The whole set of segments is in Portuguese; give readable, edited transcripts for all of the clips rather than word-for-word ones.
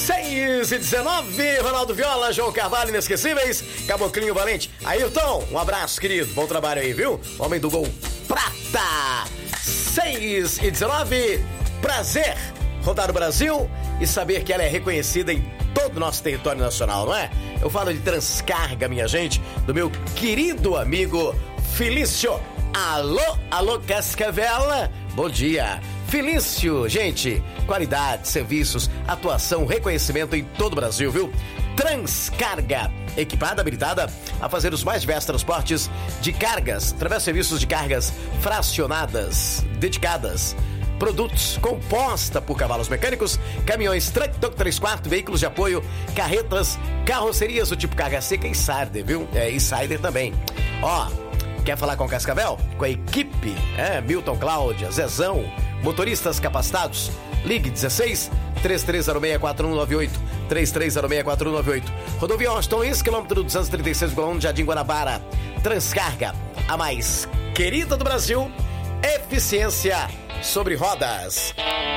6h19, Ronaldo Viola, João Carvalho, inesquecíveis, Caboclinho Valente. Ailton, um abraço, querido. Bom trabalho aí, viu? Homem do gol prata. 6h19, prazer rodar o Brasil e saber que ela é reconhecida em todo o nosso território nacional, não é? Eu falo de Transcarga, minha gente, do meu querido amigo Felício. Alô, Cascavel, bom dia. Felício, gente, qualidade, serviços, atuação, reconhecimento em todo o Brasil, viu? Transcarga, equipada, habilitada a fazer os mais diversos transportes de cargas, através de serviços de cargas fracionadas, dedicadas, produtos composta por cavalos mecânicos, caminhões, truck 3/4, veículos de apoio, carretas, carrocerias do tipo carga seca e Insider, viu? Insider também. Quer falar com o Cascavel? Com a equipe? Milton, Cláudia, Zezão, motoristas capacitados? Ligue 16 33064198, 33064198. Rodovia Austin, quilômetro 236,1, Jardim Guanabara. Transcarga, a mais querida do Brasil. Eficiência sobre rodas.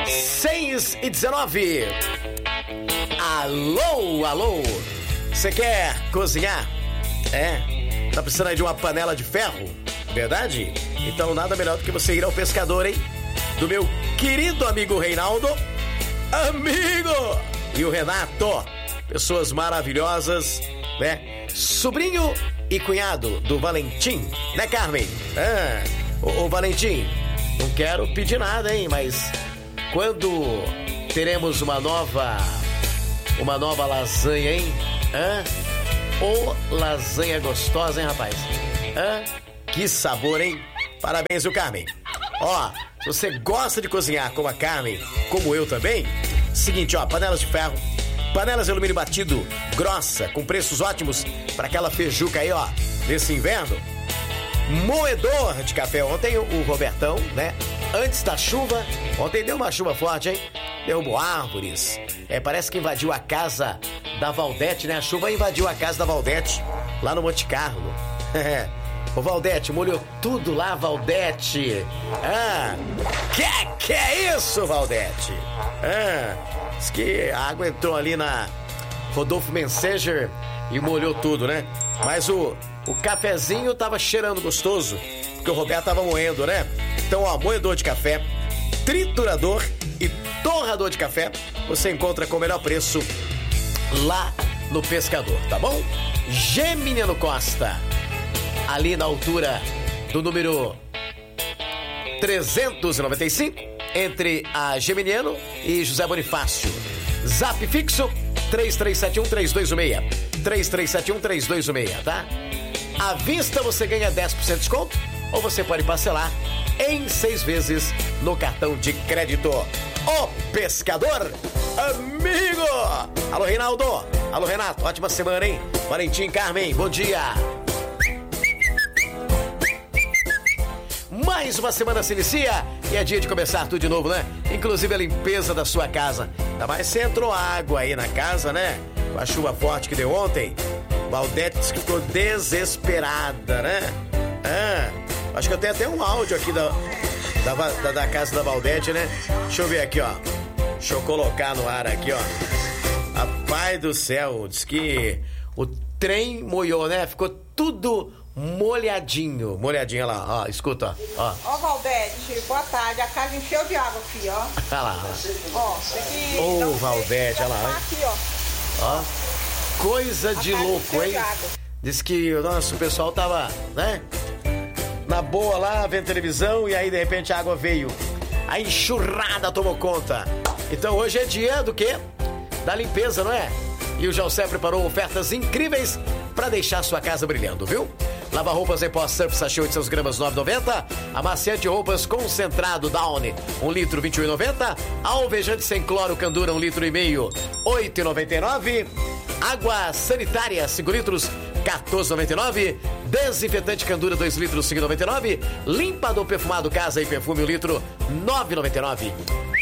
6h19. Alô. Você quer cozinhar? Tá precisando aí de uma panela de ferro? Verdade? Então nada melhor do que você ir ao Pescador, hein? Do meu querido amigo Reinaldo. E o Renato. Pessoas maravilhosas, né? Sobrinho e cunhado do Valentim, né, Carmen? Ô Valentim, não quero pedir nada, hein? Mas quando teremos uma nova lasanha, hein? Lasanha gostosa, hein, rapaz? Que sabor, hein? Parabéns, viu, Carmen? Se você gosta de cozinhar como a Carmen, como eu também, seguinte, panelas de ferro, panelas de alumínio batido, grossa, com preços ótimos para aquela feijuca aí, nesse inverno. Moedor de café. Ontem o Robertão, né? Antes da chuva, ontem deu uma chuva forte, hein? Derrubou árvores. Parece que invadiu a casa da Valdete, né? A chuva invadiu a casa da Valdete, lá no Monte Carlo. Ô Valdete, molhou tudo lá, Valdete. Que é isso, Valdete? Diz que a água entrou ali na Rodolfo Menseger e molhou tudo, né? Mas o cafezinho tava cheirando gostoso, porque o Roberto tava moendo, né? Então, moedor de café, triturador e torrador de café, você encontra com o melhor preço lá no Pescador, tá bom? Geminiano Costa, ali na altura do número 395, entre a Geminiano e José Bonifácio. Zap fixo 3371-3216, 3371-3216, tá? À vista você ganha 10% de desconto, ou você pode parcelar em 6 vezes no cartão de crédito. O Pescador, amigo! Alô, Reinaldo! Alô, Renato! Ótima semana, hein? Valentim, Carmen, bom dia! Mais uma semana se inicia e é dia de começar tudo de novo, né? Inclusive a limpeza da sua casa. Ainda mais se entrou água aí na casa, né? Com a chuva forte que deu ontem. Valdete ficou desesperada, né? Acho que eu tenho até um áudio aqui da casa da Valdete, né? Deixa eu ver aqui, Deixa eu colocar no ar aqui, Rapaz do céu, diz que o trem molhou, né? Ficou tudo molhadinho, olha lá, escuta, Ó, Valdete, boa tarde, a casa encheu de água aqui, ó. Olha lá, Ô, Valdete, olha lá, aqui, coisa de louco, hein? Diz que o pessoal tava, né? Na boa lá, vendo televisão, e aí de repente a água veio. A enxurrada tomou conta. Então hoje é dia do quê? Da limpeza, não é? E o Jalcé preparou ofertas incríveis para deixar sua casa brilhando, viu? Lava roupas em pó Surf Sachê 800 gramas 9,90. Amaciante roupas concentrado Downy 1 litro 21,90. Alvejante sem cloro Candura 1,5 litro 8,99. Água sanitária 5 litros 14,99. Desinfetante Candura 2 litros 5,99. Limpador perfumado Casa e Perfume 1 litro 9,99.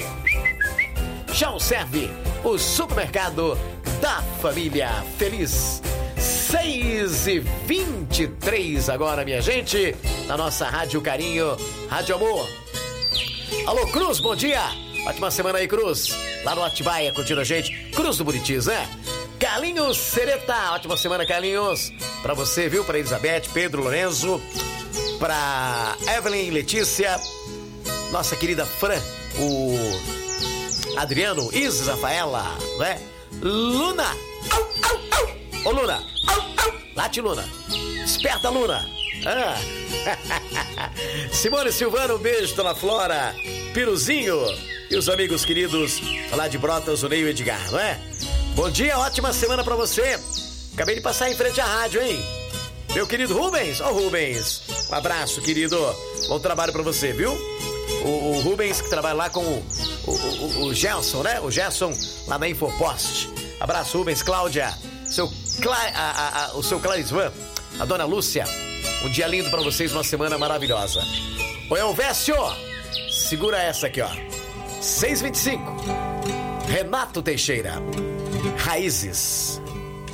Já serve o supermercado da família feliz. 6h23 agora, minha gente, na nossa Rádio Carinho, Rádio Amor. Alô, Cruz, bom dia. Ótima semana aí, Cruz. Lá no Atibaia, curtindo a gente. Cruz do Buritis, né? Carlinhos Sereta. Ótima semana, Carlinhos. Pra você, viu? Pra Elizabeth, Pedro, Lorenzo. Pra Evelyn, Letícia. Nossa querida Fran. O Adriano, Isis, Rafaela, né? Luna. Ô, Luna. Late, Luna. Esperta, Luna. Simone Silvano, um beijo, Dona Flora. Piruzinho. E os amigos queridos lá de Brotas, o Ney e o Edgar, não é? Bom dia, ótima semana pra você. Acabei de passar em frente à rádio, hein? Meu querido Rubens. Ó, Rubens. Um abraço, querido. Bom trabalho pra você, viu? O Rubens, que trabalha lá com o Gelson, né? O Gerson, lá na Infopost. Abraço, Rubens. Cláudia. O seu Clarisvan. A dona Lúcia. Um dia lindo pra vocês, uma semana maravilhosa. Ô, Elvésio. Segura essa aqui, ó. 6h25. Renato Teixeira. Raízes.